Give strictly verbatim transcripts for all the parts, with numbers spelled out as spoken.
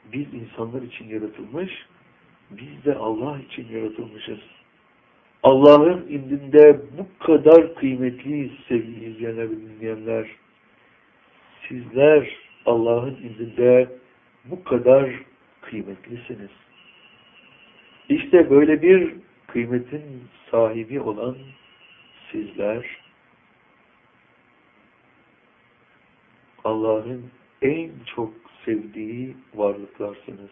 Biz insanlar için yaratılmış, biz de Allah için yaratılmışız. Allah'ın indinde bu kadar kıymetli sevgili izleyenler ve dinleyenler, sizler Allah'ın indinde bu kadar kıymetlisiniz. İşte böyle bir kıymetin sahibi olan sizler, Allah'ın en çok sevdiği varlıklarsınız.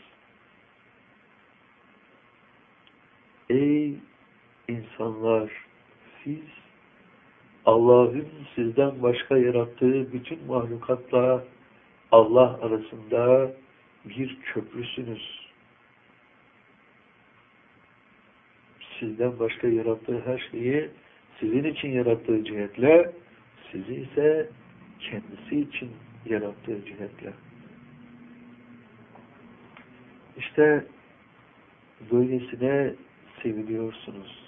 Ey insanlar, siz Allah'ın sizden başka yarattığı bütün mahlukatla Allah arasında bir köprüsünüz. Sizden başka yarattığı her şeyi sizin için yarattığı cihetle, sizi ise kendisi için yarattığı cihetle. İşte böylesine seviliyorsunuz.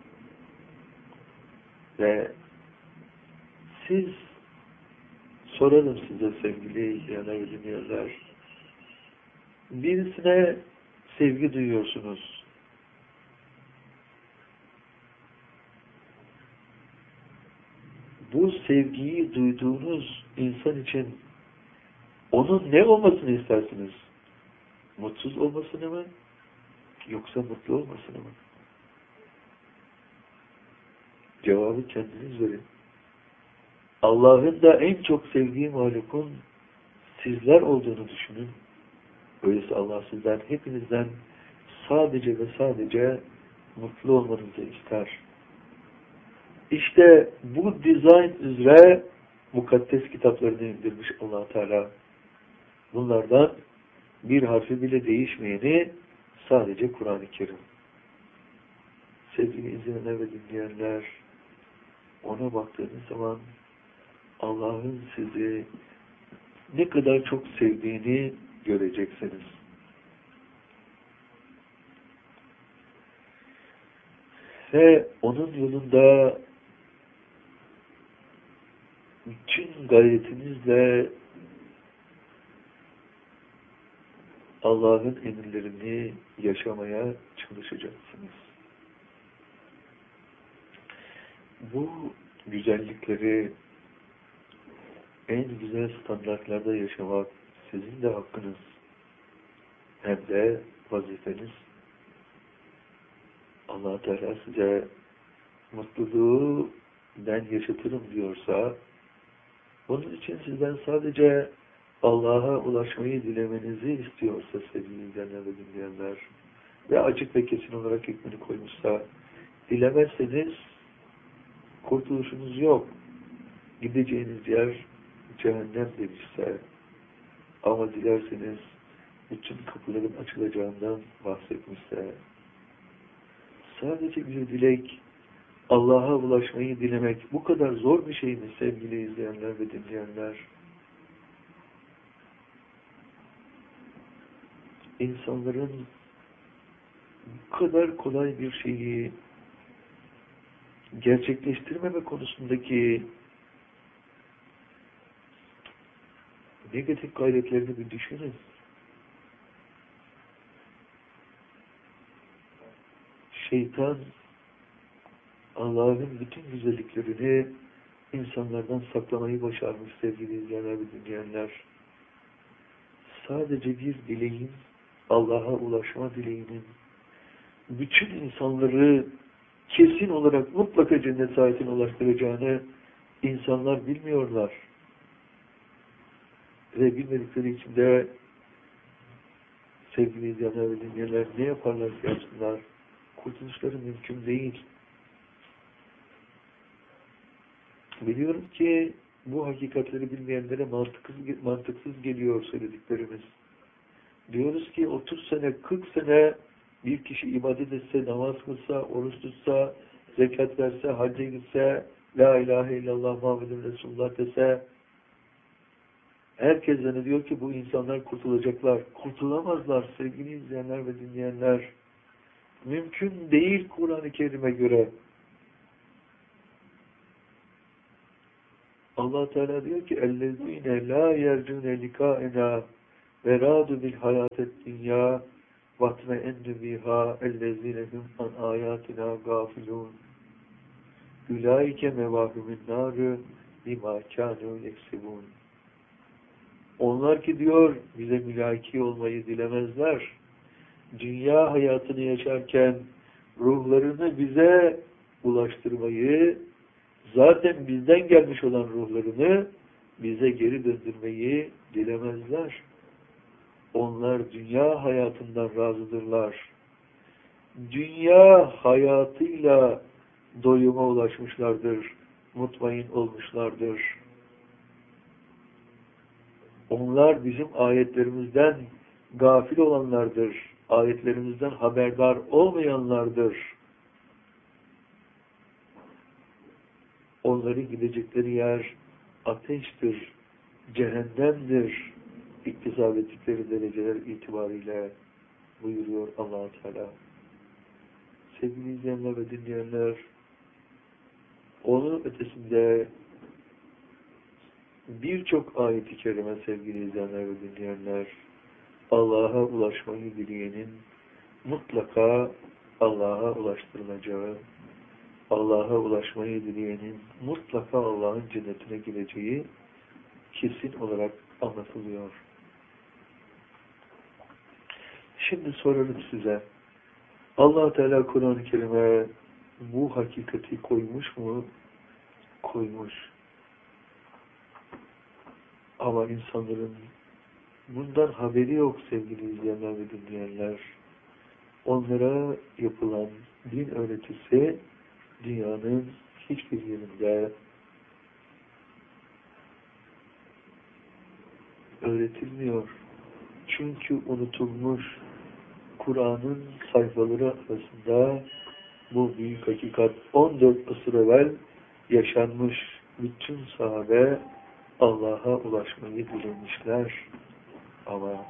Ve siz, soralım size sevgili izleyenler ve dinleyenler, birisine sevgi duyuyorsunuz. Bu sevgiyi duyduğunuz insan için onun ne olmasını istersiniz? Mutsuz olmasını mı? Yoksa mutlu olmasını mı? Cevabı kendiniz verin. Allah'ın da en çok sevdiği mahlukun sizler olduğunu düşünün. Öyleyse Allah sizden, hepinizden sadece ve sadece mutlu olmanızı ister. İşte bu dizayn üzere mukaddes kitaplarını indirmiş Allah Teala. Bunlardan bir harfi bile değişmeyeni sadece Kur'an-ı Kerim. Sevgili izleyenler ve dinleyenler, ona baktığınız zaman Allah'ın sizi ne kadar çok sevdiğini göreceksiniz. Ve onun yolunda bütün gayretinizle Allah'ın emirlerini yaşamaya çalışacaksınız. Bu güzellikleri en güzel standartlarda yaşamak sizin de hakkınız. Hem de vazifeniz. Allah Teala size mutluluğu ben yaşatırım diyorsa, bunun için sizden sadece Allah'a ulaşmayı dilemenizi istiyorsa sevgili izleyenler ve dinleyenler ve açık ve kesin olarak hükmünü koymuşsa, dilemezseniz kurtuluşunuz yok. Gideceğiniz yer cehennem demişse, ama dilerseniz bütün kapıların açılacağından bahsetmişse, sadece bir dilek, Allah'a ulaşmayı dilemek bu kadar zor bir şey mi sevgili izleyenler ve dinleyenler? İnsanların bu kadar kolay bir şeyi gerçekleştirmeme konusundaki negatif gayretlerini bir düşünün. Şeytan Allah'ın bütün güzelliklerini insanlardan saklamayı başarmış sevgili izleyenler ve dinleyenler. Sadece bir dileğin, Allah'a ulaşma dileğinin bütün insanları kesin olarak mutlaka cennet saadetine ulaştıracağını insanlar bilmiyorlar. Ve bilmedikleri için de sevgili izleyenler ve dinleyenler ne yaparlar yapsınlar? Kurtuluşları mümkün değil. Biliyorum ki bu hakikatleri bilmeyenlere mantıksız, mantıksız geliyor söylediklerimiz. Diyoruz ki otuz sene, kırk sene bir kişi ibadet etse, namaz kılsa, oruç tutsa, zekat verse, hacca gitse, la ilahe illallah Muhammedun Resulullah dese, herkes zannediyor ki bu insanlar kurtulacaklar. Kurtulamazlar sevgili izleyenler ve dinleyenler. Mümkün değil Kur'an-ı Kerim'e göre. Allah Teala diyor ki اَلَّذ۪ينَ لَا يَرْجُونَ لِقَاءَنَا ve râdu bil hayâtet dünya vatme endü biha ellezînehum an âyâtina gâfilûn ülâike mevâhumün nârü bimâ kânû yeksibûn. Onlar ki diyor bize mülaki olmayı dilemezler. Dünya hayatını yaşarken ruhlarını bize ulaştırmayı, zaten bizden gelmiş olan ruhlarını bize geri döndürmeyi dilemezler. Onlar dünya hayatından razıdırlar. Dünya hayatıyla doyuma ulaşmışlardır, mutmain olmuşlardır. Onlar bizim ayetlerimizden gafil olanlardır, ayetlerimizden haberdar olmayanlardır. Onların gidecekleri yer ateştir, cehennemdir, iktisap ettikleri dereceler itibariyle buyuruyor Allah-u Teala. Sevgili izleyenler ve dinleyenler, onun ötesinde birçok ayet-i kerime sevgili izleyenler ve dinleyenler, Allah'a ulaşmayı dileyenin mutlaka Allah'a ulaştırılacağı, Allah'a ulaşmayı dileyenin mutlaka Allah'ın cennetine gireceği kesin olarak anlatılıyor. Şimdi soralım size. Allah Teala Kur'an-ı Kerim'e bu hakikati koymuş mu? Koymuş. Ama insanların bundan haberi yok sevgili izleyenler ve dinleyenler. Onlara yapılan din öğretisi dünyanın hiçbir yerinde öğretilmiyor. Çünkü unutulmuş. Kur'an'ın sayfaları arasında bu büyük hakikat on dört asır evvel yaşanmış. Bütün sahabe Allah'a ulaşmayı dilemişler. Ama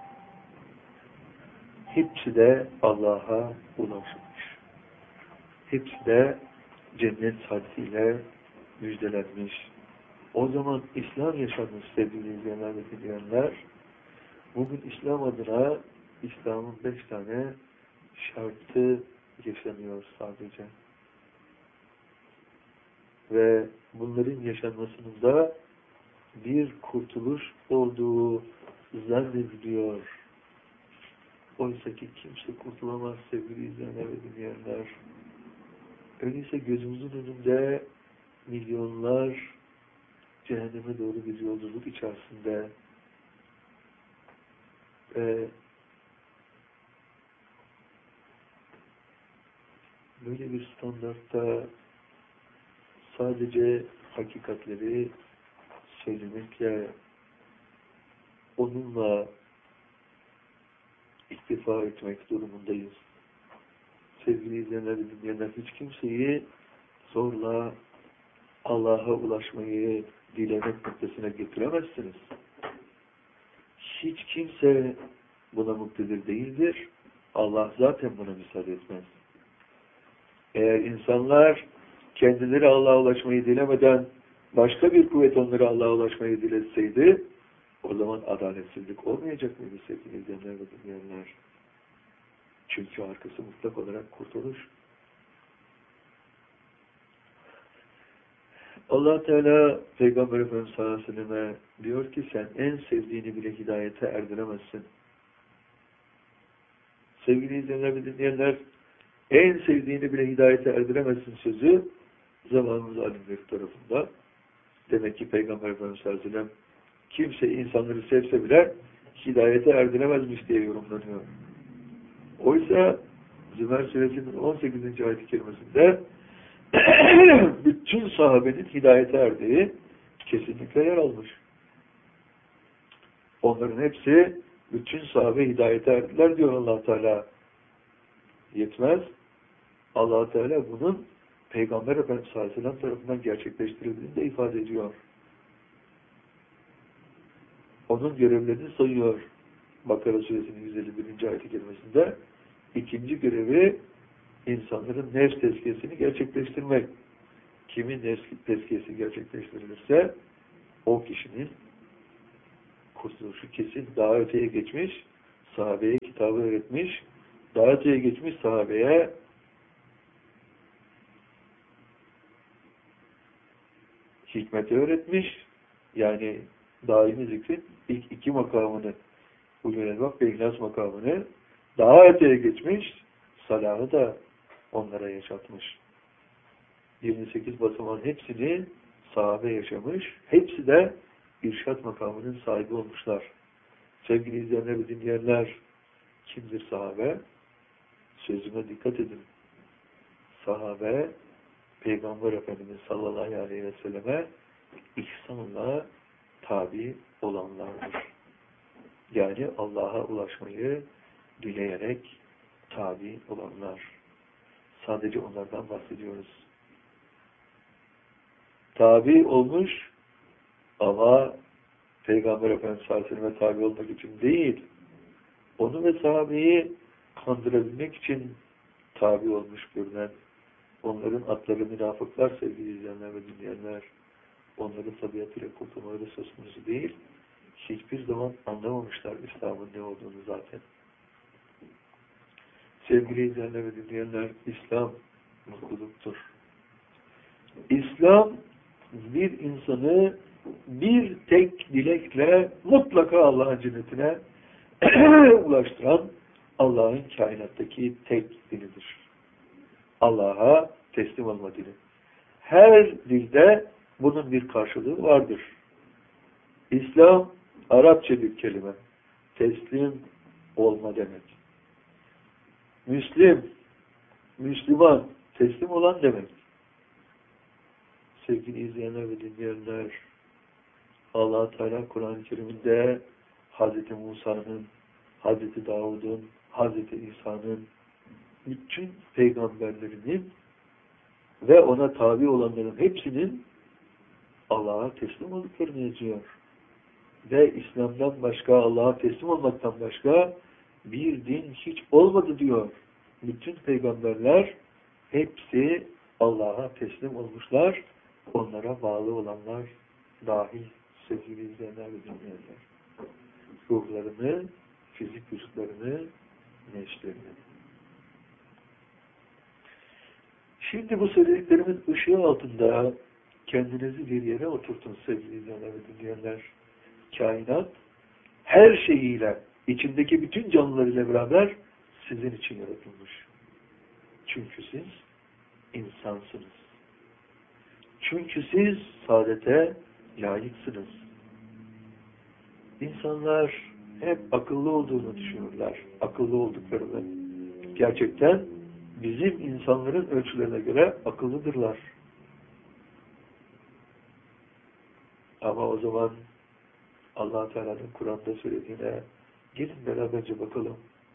hepsi de Allah'a ulaşmış. Hepsi de cennet saadetiyle müjdelenmiş. O zaman İslam yaşanmış sevgili izleyenler ve dinleyenler. Bugün İslam adına İslam'ın beş tane şartı yaşanıyor sadece. Ve bunların yaşanmasının da bir kurtuluş olduğu zannediliyor. Oysa ki kimse kurtulamaz sevgili izleyenler ve dinleyenler. Öyleyse gözümüzün önünde milyonlar cehenneme doğru bir yolculuk içerisinde ve böyle bir standartta sadece hakikatleri söylemekle, onunla iktifa etmek durumundayız. Sevgili izleyenler ve dinleyenler, hiç kimseyi zorla Allah'a ulaşmayı dilemek noktasına getiremezsiniz. Hiç kimse buna muktedir değildir. Allah zaten buna müsaade etmez. Eğer insanlar kendileri Allah'a ulaşmayı dilemeden başka bir kuvvet onları Allah'a ulaşmayı diletseydi, o zaman adaletsizlik olmayacak mıydı sevgili izleyenler ve dinleyenler? Çünkü arkası mutlak olarak kurtuluş. Allah Teala Peygamber Efendimiz sallallahu aleyhi ve selleme diyor ki sen en sevdiğini bile hidayete erdiremezsin. Sevgili izleyenler ve dinleyenler, en sevdiğini bile hidayete erdiremezsin sözü zamanımız alimleri tarafından. Demek ki Peygamber Efendimiz sallallahu aleyhi ve sellem kimse insanları sevse bile hidayete erdiremezmiş diye yorumlanıyor. Oysa Zümer Suresinin on sekizinci ayet-i kerimesinde bütün sahabenin hidayete erdiği kesinlikle yer almış. Onların hepsi, bütün sahabe hidayete erdiler diyor Allah Teala. Yetmez. Allah Teala bunun Peygamber Efendimiz sallallahu aleyhi ve sellem tarafından gerçekleştirildiğini de ifade ediyor. Onun görevlerini sayıyor. Bakara Suresinin yüz elli birinci ayet-i kerimesinde ikinci görevi insanların nefs tezkiyesini gerçekleştirmek. Kimin nefs tezkiyesi gerçekleştirilirse o kişinin kurtuluşu kesin. Daha öteye geçmiş, sahabeye kitabı öğretmiş, daha öteye geçmiş sahabeye hikmeti öğretmiş. Yani daimi zikrin ilk iki makamını, Ulul Elbab ve İhlas makamını daha öteye geçmiş, salahı da onlara yaşatmış. yirmi sekiz basamağın hepsini sahabe yaşamış. Hepsi de irşat makamının sahibi olmuşlar. Sevgili izleyenler ve dinleyenler, kimdir sahabe? Sözüme dikkat edin. Sahabe, Peygamber Efendimiz sallallahu aleyhi ve selleme ihsanla tabi olanlardır. Yani Allah'a ulaşmayı dileyerek tabi olanlar. Sadece onlardan bahsediyoruz. Tabi olmuş ama Peygamber Efendimiz sallallahu aleyhi ve selleme tabi olmak için değil, onu ve sahabeyi kandırabilmek için tabi olmuş görünen, onların atları münafıklar sevgili izleyenler ve dinleyenler, onların tabiatıyla kurtulmaları söz konusu değil, hiçbir zaman anlamamışlar İslam'ın ne olduğunu zaten. Sevgili izleyenler ve dinleyenler, İslam mutluluktur. İslam bir insanı bir tek dilekle mutlaka Allah'ın cennetine ulaştıran Allah'ın kainattaki tek dinidir. Allah'a teslim olma dini. Her dilde bunun bir karşılığı vardır. İslam Arapça bir kelime. Teslim olma demek. Müslim, Müslüman, teslim olan demek. Sevgili izleyenler ve dinleyenler, Allah Teala Kur'an-ı Kerim'inde Hazreti Musa'nın, Hazreti Davud'un, Hazreti İsa'nın, bütün peygamberlerinin ve ona tabi olanların hepsinin Allah'a teslim olduklarını yazıyor. Ve İslam'dan başka, Allah'a teslim olmaktan başka bir din hiç olmadı diyor. Bütün peygamberler hepsi Allah'a teslim olmuşlar. Onlara bağlı olanlar dahil sevgili izleyenler ve dinleyenler. Ruhlarını, fizik vücutlarını, neşlerini. Şimdi bu söylediklerimin ışığı altında kendinizi bir yere oturtun sevgili izleyenler ve dinleyenler. Kainat her şeyiyle, içindeki bütün canlılarıyla beraber sizin için yaratılmış. Çünkü siz insansınız. Çünkü siz saadete layıksınız. İnsanlar hep akıllı olduğunu düşünürler. Akıllı olduklarını. Gerçekten bizim insanların ölçülerine göre akıllıdırlar. Ama o zaman Allah Teala'nın Kur'an'da söylediğine gelin beraberce bakalım.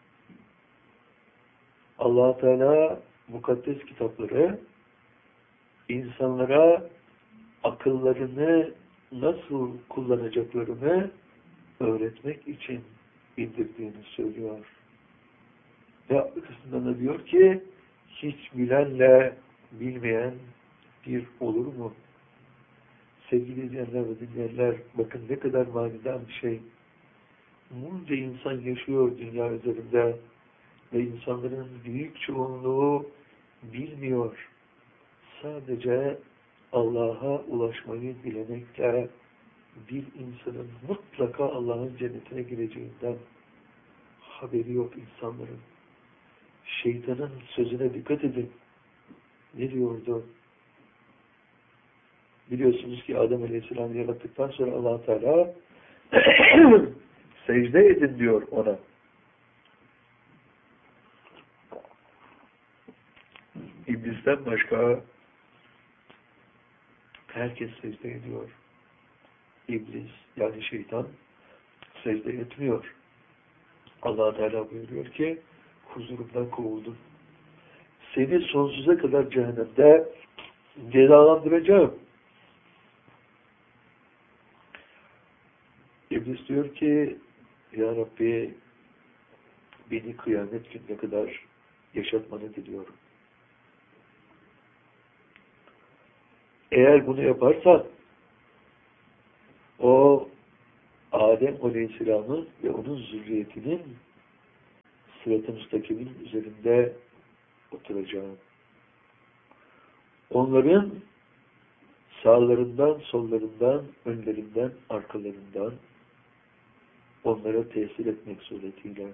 Allah Teala mukaddes kitapları insanlara akıllarını nasıl kullanacaklarını öğretmek için indirdiğini söylüyor. Ve arkasından da diyor ki hiç bilenle bilmeyen bir olur mu? Sevgili izleyenler ve dinleyenler, bakın ne kadar manidar bir şey. Bunca insan yaşıyor dünya üzerinde ve insanların büyük çoğunluğu bilmiyor. Sadece Allah'a ulaşmayı dilemekle bir insanın mutlaka Allah'ın cennetine gireceğinden haberi yok insanların. Şeytanın sözüne dikkat edin. Ne diyordu? Biliyorsunuz ki Adem Aleyhisselam'ı yarattıktan sonra Allah Teala secde edin diyor ona. İblisten başka herkes secde ediyor. İblis yani şeytan secde etmiyor. Allah Teala buyuruyor ki huzurumdan kovuldun. Seni sonsuza kadar cehennemde cezalandıracağım. İblis diyor ki Ya Rabbi beni kıyamet gününe kadar yaşatmanı diliyorum. Eğer bunu yaparsan o Adem Aleyhisselam'ın ve onun zürriyetinin sırat-ı müstakimin üzerinde oturacağım. Onların sağlarından, sollarından, önlerinden, arkalarından onlara tesir etmek suretiyle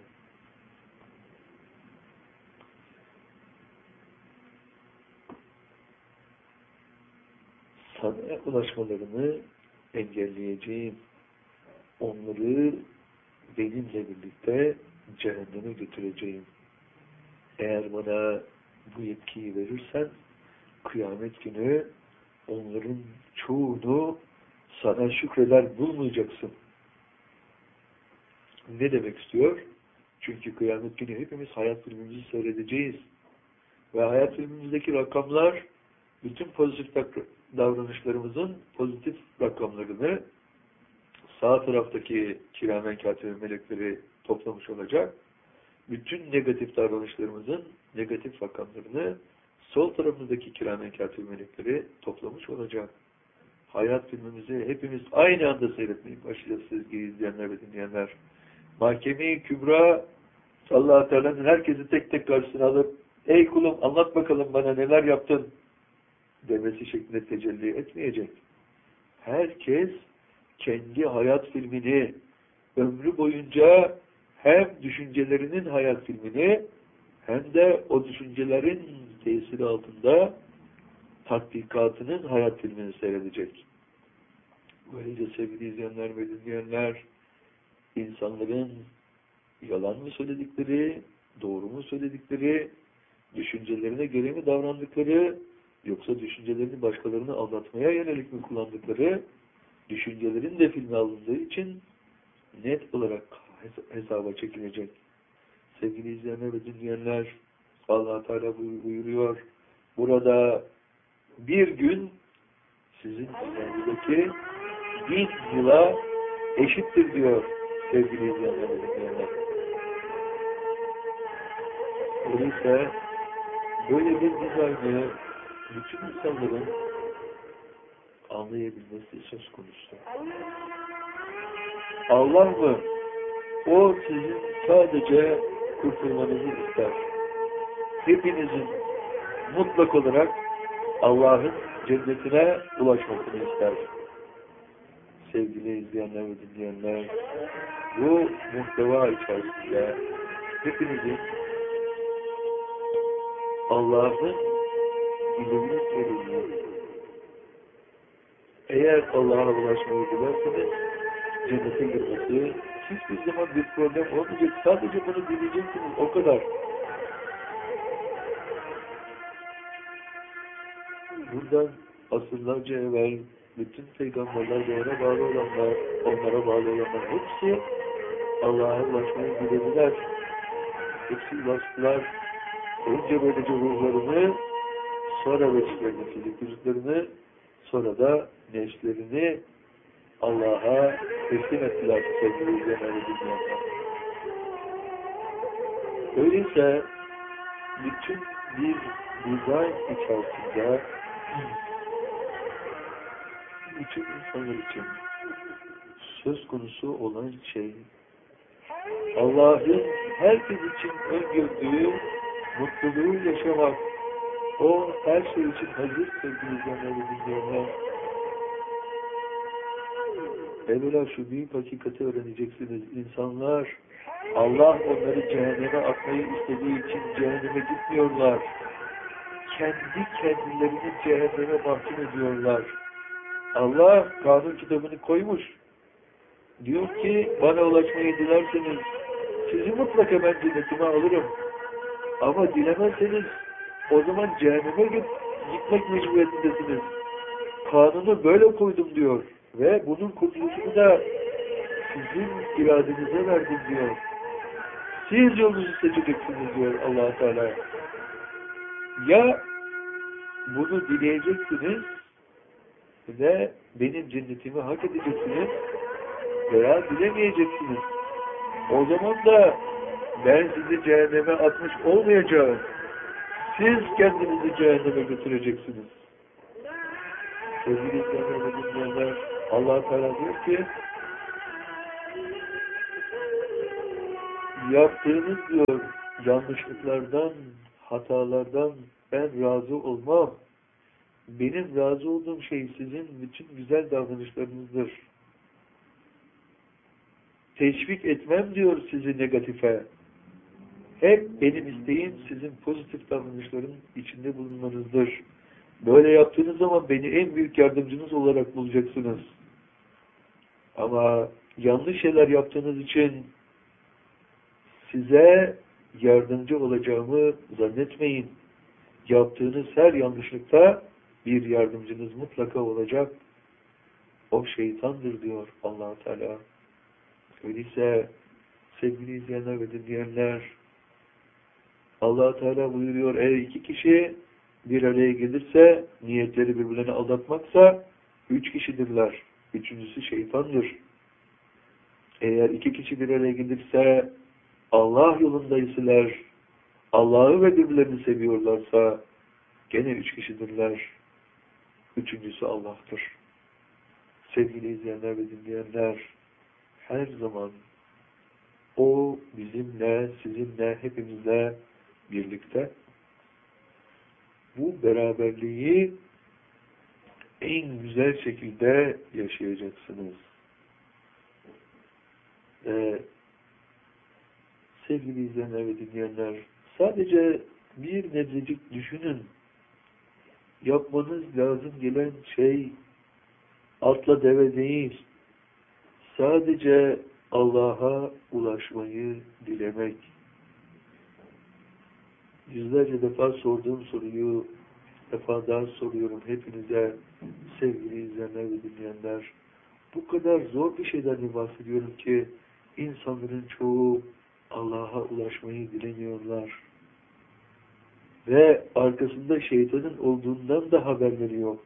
sana ulaşmalarını engelleyeceğim. Onları benimle birlikte cehenneme götüreceğim. Eğer bana bu yetkiyi verirsen kıyamet günü onların çoğunu sana şükreder bulmayacaksın. Ne demek istiyor? Çünkü kıyamet günü hepimiz hayat filmimizi seyredeceğiz. Ve hayat filmimizdeki rakamlar bütün pozitif davranışlarımızın pozitif rakamlarını sağ taraftaki kiramen katibe melekleri toplamış olacak. Bütün negatif davranışlarımızın negatif rakamlarını sol tarafımızdaki kiramen katibe melekleri toplamış olacak. Hayat filmimizi hepimiz aynı anda seyretmeyip başlayacağız sevgili izleyenler ve dinleyenler. Mahkeme-i Kübra Allah-u Teala'nın herkesi tek tek karşısına alıp ey kulum anlat bakalım bana neler yaptın demesi şeklinde tecelli etmeyecek. Herkes kendi hayat filmini ömrü boyunca hem düşüncelerinin hayat filmini hem de o düşüncelerin tesiri altında tatbikatının hayat filmini seyredecek. Böylece sevgili izleyenler ve dinleyenler insanların yalan mı söyledikleri, doğru mu söyledikleri, düşüncelerine göre mi davrandıkları, yoksa düşüncelerini başkalarını aldatmaya yönelik mi kullandıkları, düşüncelerin de filme alındığı için net olarak hesaba çekilecek. Sevgili izleyenler ve dinleyenler, Allah Teala buyuruyor, burada bir gün sizin üzerindeki bin yıla eşittir diyor sevgili izleyenler ve dinleyenler. Öyleyse böyle bir dizaynı bütün insanların anlayabilmesi söz konusu. Allah mı? O sizin sadece kurtulmanızı ister. Hepinizin mutlak olarak Allah'ın cennetine ulaşmasını ister. Sevgili izleyenler ve dinleyenler, bu muhteva içerisinde hepinizin Allah'ın ilmini verilmesi. Eğer Allah'a ulaşmayı dilerseniz cennete girmesi hiçbir zaman bir problem olmayacak. Sadece bunu dileyeceksiniz. O kadar. Buradan asırlarca evvel bütün peygamberler ve ona bağlı olanlar, onlara bağlı olanlar hepsi Allah'a ulaşmayı dilediler. Hepsi ulaştılar. Önce böylece ruhlarını, sonra veçlerini, fizik vücutlarını, sonra da nefslerini Allah'a teslim ettiler sevgili izleyenler ve dinleyenler. Öyleyse bütün bir dizayn içerisinde bütün insanlar için söz konusu olan şey Allah'ın herkes için öngördüğü mutluluğu yaşamak. O her şey için hazır sevgili izleyenler ve dinleyenler. Evvela şu büyük hakikati öğreneceksiniz. İnsanlar Allah onları cehenneme atmayı istediği için cehenneme gitmiyorlar. Kendi kendilerini cehenneme mahkum ediyorlar. Allah kanun kitabını koymuş. Diyor ki bana ulaşmayı dilerseniz sizi mutlaka ben cennetime alırım. Ama dilemezseniz o zaman cehenneme git, gitmek mecburiyetindesiniz. Kanunu böyle koydum diyor. Ve bunun kurtuluşunu da sizin iradenize verdim diyor. Siz yolunuzu seçeceksiniz diyor Allah Teala. Ya bunu dileyeceksiniz ve benim cennetimi hak edeceksiniz veya dilemeyeceksiniz. O zaman da ben sizi cehenneme atmış olmayacağım. Siz kendinizi cehenneme götüreceksiniz. Sevgili izleyenler ve dinleyenler, Allah Teala diyor ki yaptığınız diyor yanlışlıklardan, hatalardan ben razı olmam. Benim razı olduğum şey sizin bütün güzel davranışlarınızdır. Teşvik etmem diyor sizi negatife. Hep benim isteğim sizin pozitif davranışların içinde bulunmanızdır. Böyle yaptığınız zaman beni en büyük yardımcınız olarak bulacaksınız. Ama yanlış şeyler yaptığınız için size yardımcı olacağımı zannetmeyin. Yaptığınız her yanlışlıkta bir yardımcınız mutlaka olacak. O şeytandır diyor Allah Teala. Öyleyse sevgili izleyenler ve dinleyenler, Allah Teala buyuruyor, eğer iki kişi bir araya gelirse, niyetleri birbirlerini aldatmaksa, üç kişidirler. Üçüncüsü şeytandır. Eğer iki kişi bir araya gelirse, Allah yolundaysalar, Allah'ı ve birbirlerini seviyorlarsa, gene üç kişidirler. Üçüncüsü Allah'tır. Sevgili izleyenler ve dinleyenler, her zaman O bizimle, sizinle, hepimizle birlikte. Bu beraberliği en güzel şekilde yaşayacaksınız. Ee, sevgili izleyenler ve dinleyenler, sadece bir nebzecik düşünün. Yapmanız lazım gelen şey atla deve değil. Sadece Allah'a ulaşmayı dilemek. Yüzlerce defa sorduğum soruyu defa daha soruyorum hepinize, sevgili izleyenler ve dinleyenler. Bu kadar zor bir şeyden bahsediyorum ki insanların çoğu Allah'a ulaşmayı dilemiyorlar. Ve arkasında şeytanın olduğundan da haberleri yok.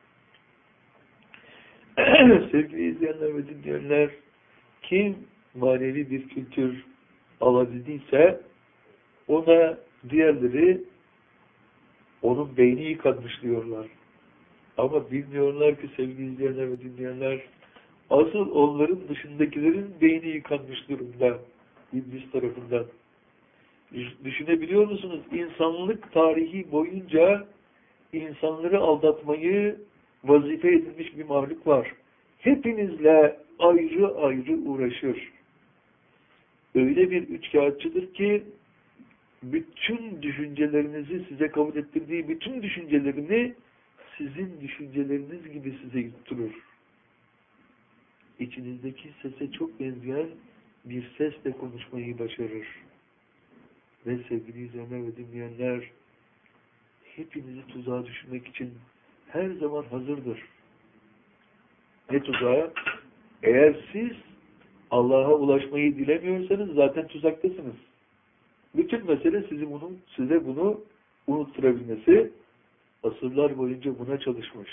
Sevgili izleyenler ve dinleyenler, kim manevi bir kültür alabildiyse ona diğerleri onun beyni yıkanmış diyorlar. Ama bilmiyorlar ki sevgili izleyenler ve dinleyenler, asıl onların dışındakilerin beyni yıkanmış durumda İblis tarafından. Düşünebiliyor musunuz? İnsanlık tarihi boyunca insanları aldatmayı vazife edilmiş bir mahluk var. Hepinizle ayrı ayrı uğraşır. Öyle bir üçkağıtçıdır ki bütün düşüncelerinizi size kabul ettirdiği bütün düşüncelerini sizin düşünceleriniz gibi size yutturur. İçinizdeki sese çok benzeyen bir sesle konuşmayı başarır. Ve sevgili izleyenler ve dinleyenler, hepinizi tuzağa düşürmek için her zaman hazırdır. Ne tuzağı? Eğer siz Allah'a ulaşmayı dilemiyorsanız zaten tuzaktasınız. Bütün mesele sizi bunu, size bunu unutturabilmesi, asırlar boyunca buna çalışmış.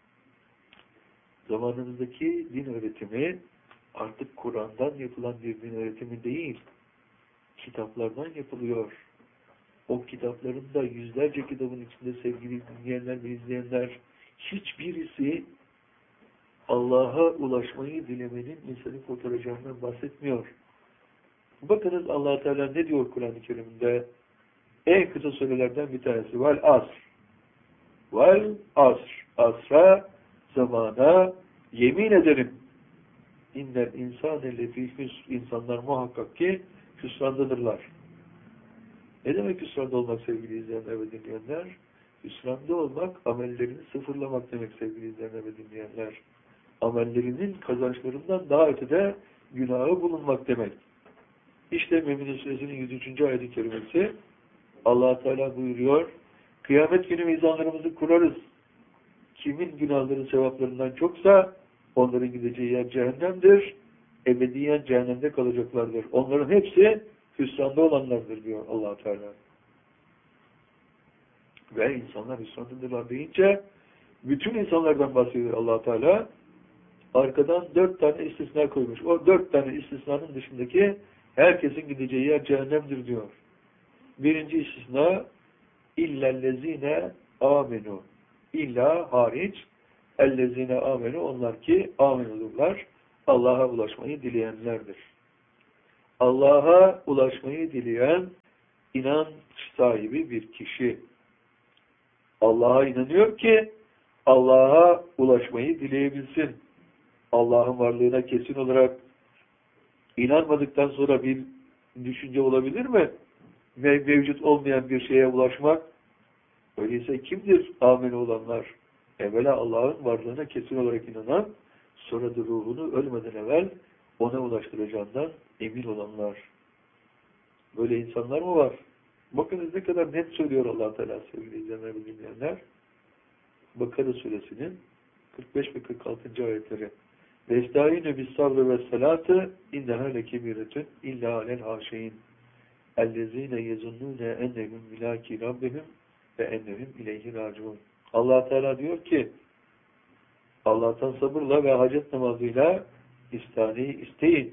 Zamanımızdaki din öğretimi artık Kur'an'dan yapılan bir din öğretimi değil, kitaplardan yapılıyor. O kitapların da yüzlerce kitabın içinde sevgili dinleyenler ve izleyenler, hiçbirisi Allah'a ulaşmayı dilemenin insanı kurtaracağından bahsetmiyor. Bakınız Allah Teala ne diyor Kur'an-ı Kerim'de? En kısa söylelerden bir tanesi. Vel asr. Vel asr. Asra, zamana yemin ederim. İnnel insâne lefî hüsr. İnsanlar muhakkak ki hüsrandadırlar. Ne demek hüsranda olmak sevgili izleyenler ve dinleyenler? Hüsranda olmak, amellerini sıfırlamak demek sevgili izleyenler ve dinleyenler. Amellerinin kazançlarından daha ötede günahı bulunmak demek. İşte Mü'minin Suresinin yüz üçüncü ayet-i kerimesi Allah Teala buyuruyor, kıyamet günü mizanlarımızı kurarız. Kimin günahları sevaplarından çoksa onların gideceği yer cehennemdir. Ebediyen cehennemde kalacaklardır. Onların hepsi hüsranda olanlardır diyor Allah Teala. Ve insanlar hüsrandadırlar deyince bütün insanlardan bahsediyor Allah Teala. Arkadan dört tane istisna koymuş. O dört tane istisnanın dışındaki herkesin gideceği yer cehennemdir diyor. Birinci istisna illellezine amenu. İlla hariç ellezine amenu, onlar ki amin olurlar. Allah'a ulaşmayı dileyenlerdir. Allah'a ulaşmayı dileyen inanç sahibi bir kişi. Allah'a inanıyor ki Allah'a ulaşmayı dileyebilsin. Allah'ın varlığına kesin olarak inanmadıktan sonra bir düşünce olabilir mi? Mev mevcut olmayan bir şeye ulaşmak. Öyleyse kimdir amin olanlar? Evvela Allah'ın varlığına kesin olarak inanan, sonra da ruhunu ölmeden evvel ona ulaştıracağından emin olanlar. Böyle insanlar mı var? Bakınız ne kadar net söylüyor Allah Teala sevgili izleyenler ve dinleyenler. Bakara suresinin kırk beş ve kırk altıncı ayetleri. Vestâine bis-sabrı ve-selâtı innehâ lekebîretün illâ alel hâşeyin ellezîne yezunnûne ennehum milâki rabbihim ve ennehum ileyhi râciûn. Allah Teala diyor ki Allah'tan sabırla ve hacet namazıyla istaneyi isteyin.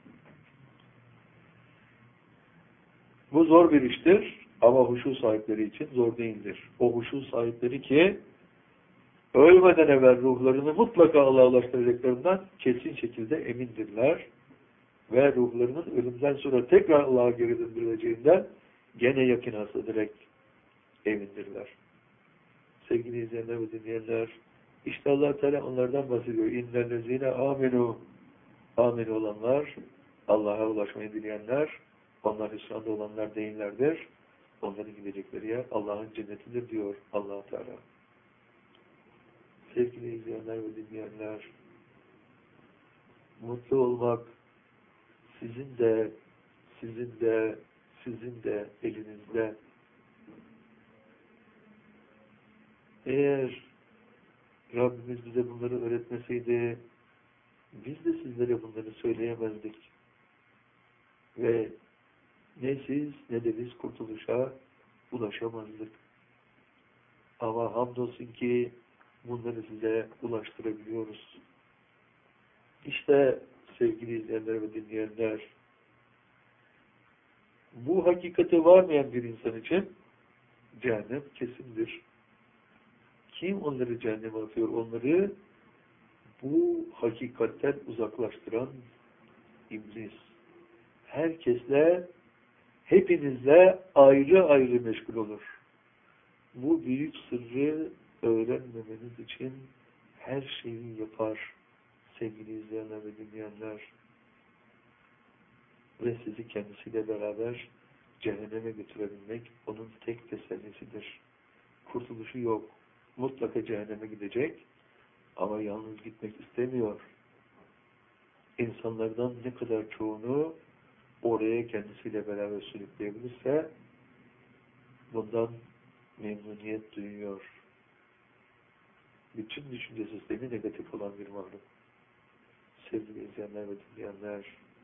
Bu zor bir iştir ama huşu sahipleri için zor değildir. O huşu sahipleri ki ölmeden evvel ruhlarını mutlaka Allah'a ulaştıracaklarından kesin şekilde emindirler. Ve ruhlarının ölümden sonra tekrar Allah'a geri döndürüleceğinden gene yakın hasta direkt emindirler. Sevgili izleyenler ve dinleyenler, işte Allah Teala onlardan bahsediyor. İnnellezîne âmenû Amin olanlar, Allah'a ulaşmayı dileyenler, onlar hüsranda olanlar değillerdir. Onların gidecekleri yer Allah'ın cennetidir diyor Allah Teala. Sevgili izleyenler ve dinleyenler, mutlu olmak sizin de, sizin de, sizin de elinizde. Eğer Rabbimiz bize bunları öğretmeseydi, biz de sizlere bunları söyleyemezdik. Ve ne siz ne de biz kurtuluşa ulaşamazdık. Ama hamdolsun ki bunları size ulaştırabiliyoruz. İşte sevgili izleyenler ve dinleyenler, bu hakikate varmayan bir insan için cehennem kesindir. Kim onları cehenneme atıyor? Onları bu hakikatten uzaklaştıran iblis. Herkesle, hepinizle ayrı ayrı meşgul olur. Bu büyük sırrı öğrenmemeniz için her şeyi yapar sevgili izleyenler ve dinleyenler. Ve sizi kendisiyle beraber cehenneme götürebilmek onun tek tesellisidir. Kurtuluşu yok. Mutlaka cehenneme gidecek ama yalnız gitmek istemiyor. İnsanlardan ne kadar çoğunu oraya kendisiyle beraber sürükleyebilirse bundan memnuniyet duyuyor. Bütün düşünce sistemi negatif olan bir mahluk. Sevgili izleyenler ve dinleyenler,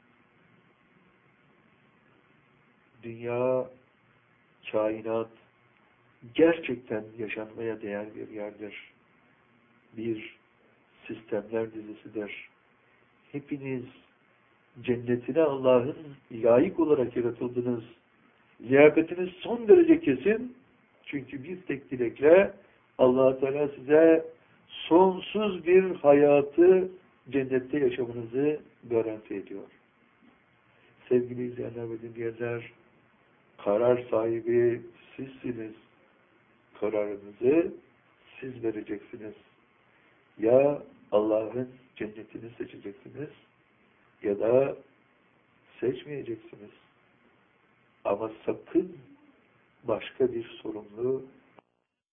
dünya, kainat gerçekten yaşanmaya değer bir yerdir. Bir sistemler dizisidir. Hepiniz cennetine Allah'ın layık olarak yaratıldınız. Liyakatiniz son derece kesin. Çünkü bir tek dilekle Allah Teala size sonsuz bir hayatı cennette yaşamanızı garanti ediyor. Sevgili izleyenler ve dinleyenler, karar sahibi sizsiniz. Kararınızı siz vereceksiniz. Ya Allah'ın cennetini seçeceksiniz ya da seçmeyeceksiniz. Ama sakın başka bir sorumlu